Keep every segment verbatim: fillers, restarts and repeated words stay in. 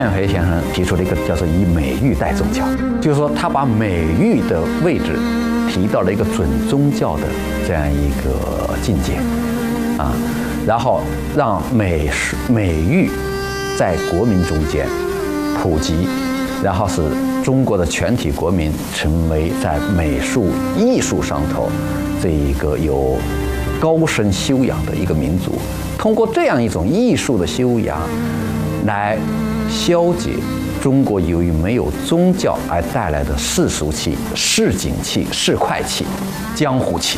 范培先生提出了一个叫做以美育代宗教，就是说他把美育的位置提到了一个准宗教的这样一个境界啊，然后让美术美育在国民中间普及，然后使中国的全体国民成为在美术艺术上头这一个有高深修养的一个民族。通过这样一种艺术的修养来消解中国由于没有宗教而带来的世俗气、市井气、市侩气、江湖气，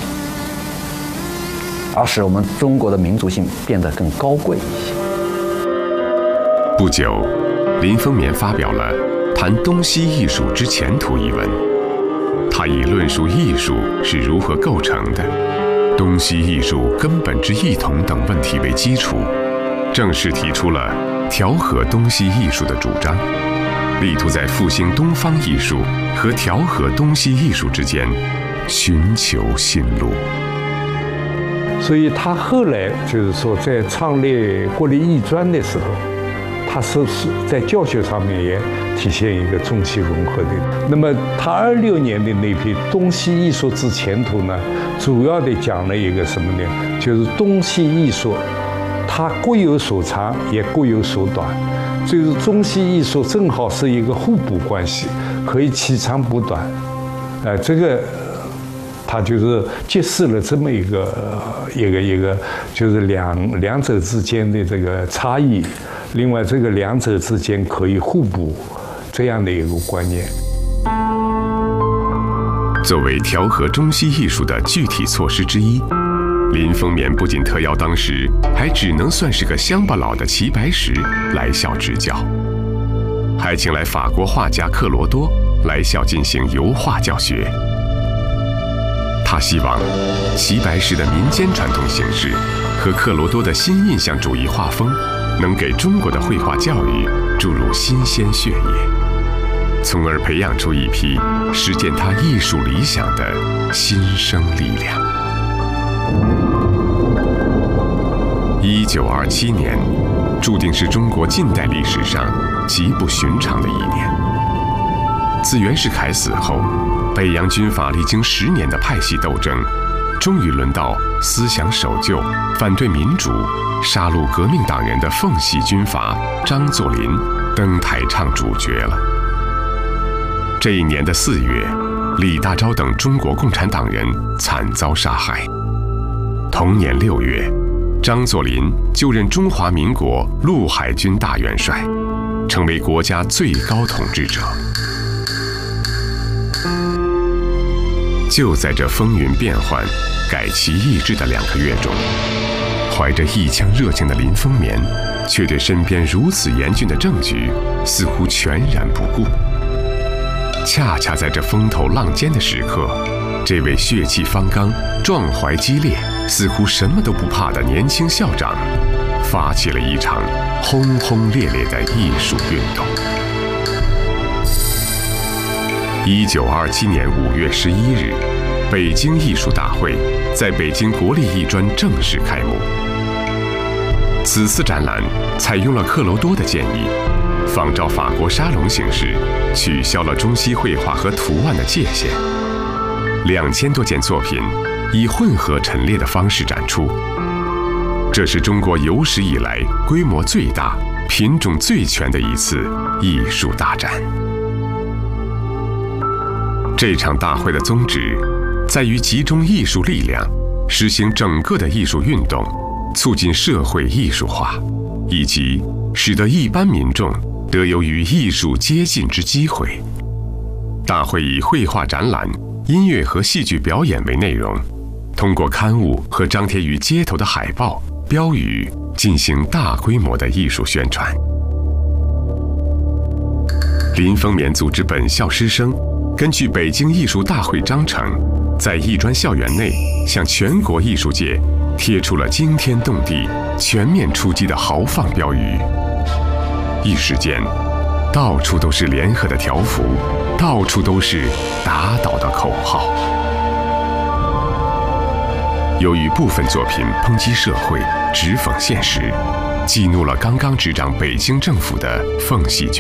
而使我们中国的民族性变得更高贵一些。 不久，林风眠发表了《谈东西艺术之前途》一文，他以论述艺术是如何构成的、东西艺术根本之异同等问题为基础，正式提出了调和东西艺术的主张，力图在复兴东方艺术和调和东西艺术之间寻求新路。 所以他后来就是说，在创立国立艺专的时候，他是在教学上面也体现一个中西融合的。那么他二六年的那篇《东西艺术之前途》呢，主要的讲了一个什么呢？就是东西艺术它各有所长，也各有所短，就是中西艺术正好是一个互补关系，可以取长补短。呃，这个他就是揭示了这么一个一个一个，就是两两者之间的这个差异，另外这个两者之间可以互补这样的一个观念。 作为调和中西艺术的具体措施之一，林风眠不仅特邀当时还只能算是个乡巴佬的齐白石来校指教，还请来法国画家克罗多来校进行油画教学。他希望齐白石的民间传统形式和克罗多的新印象主义画风能给中国的绘画教育注入新鲜血液，从而培养出一批实践他艺术理想的新生力量。一九二七年，注定是中国近代历史上极不寻常的一年。自袁世凯死后，北洋军阀历经十年的派系斗争，终于轮到思想守旧、反对民主、杀戮革命党人的奉系军阀张作霖登台唱主角了。这一年的四月，李大钊等中国共产党人惨遭杀害。同年六月，张作霖就任中华民国陆海军大元帅，成为国家最高统治者。就在这风云变幻、改旗易帜的两个月中，怀着一腔热情的林风眠，却对身边如此严峻的政局似乎全然不顾。恰恰在这风头浪尖的时刻，这位血气方刚、壮怀激烈、似乎什么都不怕的年轻校长，发起了一场轰轰烈烈的艺术运动。一九二七年五月十一日，北京艺术大会在北京国立艺专正式开幕。此次展览采用了克罗多的建议，仿照法国沙龙形式，取消了中西绘画和图案的界限。两千多件作品以混合陈列的方式展出，这是中国有史以来规模最大、品种最全的一次艺术大展。这场大会的宗旨在于集中艺术力量，实行整个的艺术运动，促进社会艺术化，以及使得一般民众得有与艺术接近之机会。大会以绘画展览、音乐和戏剧表演为内容，通过刊物和张贴于街头的海报、标语进行大规模的艺术宣传。林风眠组织本校师生根据北京艺术大会章程，在艺专校园内向全国艺术界贴出了惊天动地、全面出击的豪放标语。一时间，到处都是联合的条幅，到处都是打倒的口号。由于部分作品抨击社会、直讽现实，激怒了刚刚执掌北京政府的奉系军